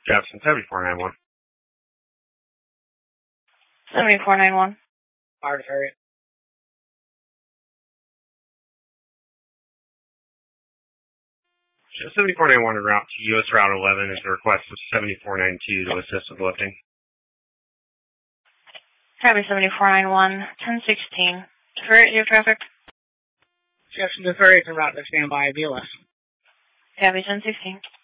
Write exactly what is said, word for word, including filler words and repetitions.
Jefferson, seventy-four ninety-one. seventy-four ninety-one. Fire Harriet. seventy-four ninety-one en route to U S Route eleven is the request of seventy-four ninety-two to assist with lifting. Copy seventy-four ninety-one, ten sixteen. Defer your traffic. Jefferson, defer it en route to standby, V L S. Copy ten sixteen.